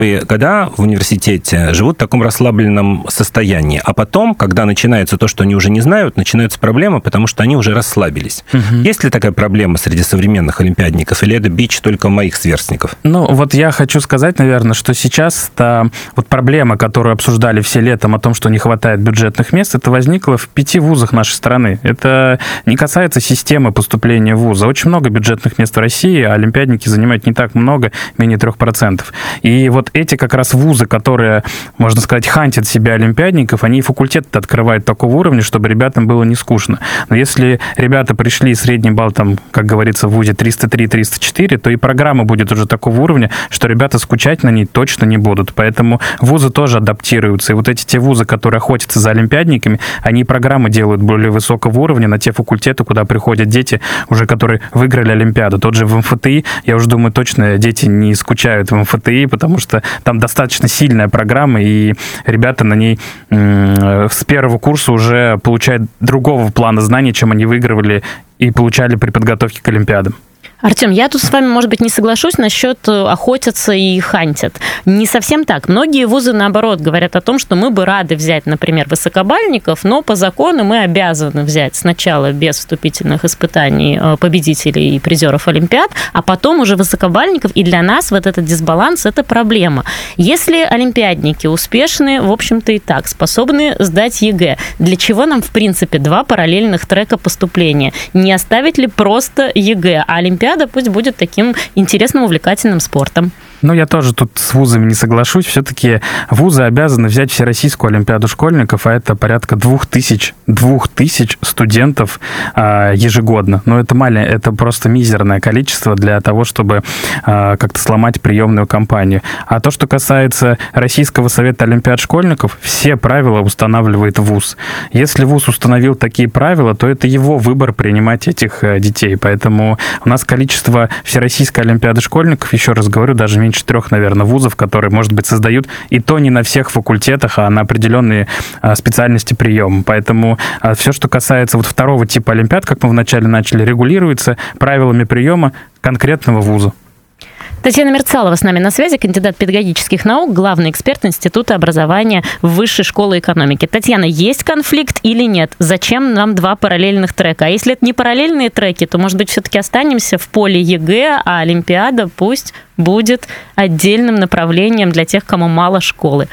года в университете живут в таком расслабленном состоянии. А потом, когда начинается то, что они уже не знают, начинаются проблемы, потому что они уже расслабились. Есть ли такая проблема среди современных олимпиадников, или это бич только моих сверстников? Ну, вот я хочу сказать, наверное, что сейчас вот проблема, которую обсуждали все летом о том, что не хватает бюджетных мест, это возникло в 5 вузах нашей страны. Это не касается системы поступления в вузы. Очень много бюджетных мест в России, а олимпиадники занимают не так много, менее 3%. И вот эти как раз вузы, которые, можно сказать, хантят себя олимпиадников, они и факультет открывают такого уровня, чтобы ребятам было не скучно. Но если ребята пришли, средний балл, там, как говорится, в вузе 303-304, то и программа будет уже такого уровня, что ребята скучать на ней точно не будут. Поэтому вузы тоже адаптируются. И вот эти те вузы, которые охотятся за олимпиадниками, они программы делают более высокого уровня на те факультеты, куда приходят дети, уже которые выиграли олимпиаду. Тот же в МФТИ, я уже думаю, точно дети не скучают в МФТИ, потому что там достаточно сильная программа, и ребята на ней с первого курса уже получают другого плана знаний, чем они выигрывали и получали при подготовке к олимпиадам. Артем, я тут с вами, может быть, не соглашусь насчет охотятся и хантят. Не совсем так. Многие вузы, наоборот, говорят о том, что мы бы рады взять, например, высокобальников, но по закону мы обязаны взять сначала без вступительных испытаний победителей и призеров олимпиад, а потом уже высокобальников. И для нас вот этот дисбаланс – это проблема. Если олимпиадники успешны, в общем-то, и так, способны сдать ЕГЭ, для чего нам, в принципе, 2 параллельных трека поступления? Не оставить ли просто ЕГЭ, а олимпиада пусть будет таким интересным, увлекательным спортом? Ну, я тоже тут с вузами не соглашусь. Все-таки вузы обязаны взять Всероссийскую олимпиаду школьников, а это порядка 2000 студентов ежегодно. Но это просто мизерное количество для того, чтобы как-то сломать приемную кампанию. А то, что касается Российского совета олимпиад школьников, все правила устанавливает вуз. Если вуз установил такие правила, то это его выбор принимать этих детей. Поэтому у нас количество Всероссийской олимпиады школьников, еще раз говорю, даже меньше 3, наверное, вузов, которые, может быть, создают, и то не на всех факультетах, а на определенные специальности приема. Поэтому все, что касается вот второго типа олимпиад, как мы вначале начали, регулируется правилами приема конкретного вуза. Татьяна Мерцалова с нами на связи, кандидат педагогических наук, главный эксперт Института образования Высшей школы экономики. Татьяна, есть конфликт или нет? Зачем нам 2 параллельных трека? А если это не параллельные треки, то, может быть, все-таки останемся в поле ЕГЭ, а Олимпиада пусть будет отдельным направлением для тех, кому мало школы.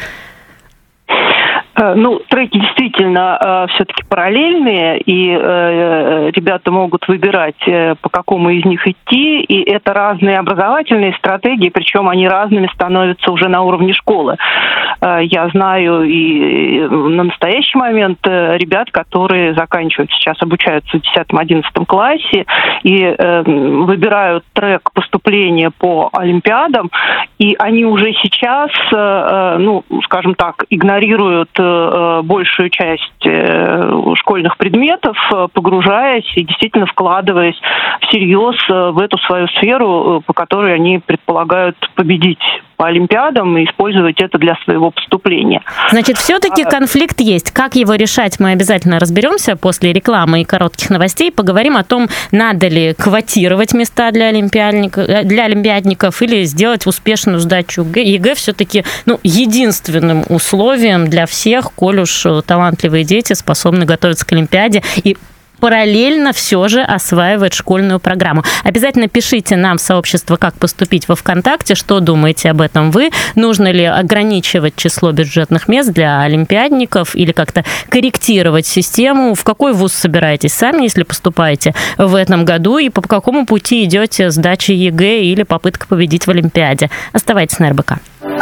Ну, треки действительно все-таки параллельные, и ребята могут выбирать, по какому из них идти, и это разные образовательные стратегии, причем они разными становятся уже на уровне школы. Я знаю и на настоящий момент ребят, которые заканчивают сейчас, обучаются в 10-11 классе и выбирают трек поступления по олимпиадам, и они уже сейчас, ну, скажем так, игнорируют большую часть школьных предметов, погружаясь и действительно вкладываясь всерьез в эту свою сферу, по которой они предполагают победить по олимпиадам и использовать это для своего поступления. Значит, все-таки конфликт есть. Как его решать, мы обязательно разберемся после рекламы и коротких новостей. Поговорим о том, надо ли квотировать места для олимпиадников или сделать успешную сдачу ЕГЭ все-таки единственным условием для всех, коль уж талантливые дети способны готовиться к олимпиаде и параллельно все же осваивает школьную программу. Обязательно пишите нам в сообщество «Как поступить» во ВКонтакте, что думаете об этом вы. Нужно ли ограничивать число бюджетных мест для олимпиадников или как-то корректировать систему? В какой вуз собираетесь сами, если поступаете в этом году? И по какому пути идете сдачи ЕГЭ или попытка победить в олимпиаде? Оставайтесь на РБК.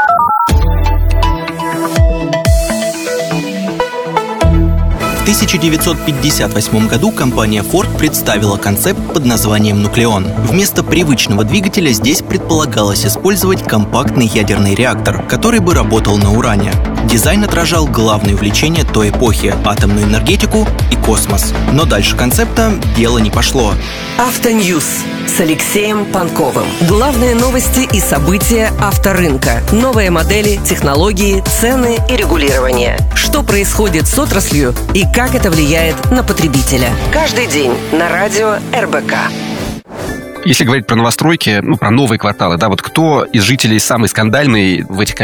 В 1958 году компания Ford представила концепт под названием «Нуклеон». Вместо привычного двигателя здесь предполагалось использовать компактный ядерный реактор, который бы работал на уране. Дизайн отражал главное увлечение той эпохи – атомную энергетику и космос. Но дальше концепта дело не пошло. Автоньюз с Алексеем Панковым. Главные новости и события авторынка. Новые модели, технологии, цены и регулирование. Что происходит с отраслью и как это влияет на потребителя. Каждый день на радио РБК. Если говорить про новостройки, про новые кварталы, да, вот кто из жителей самый скандальный в этих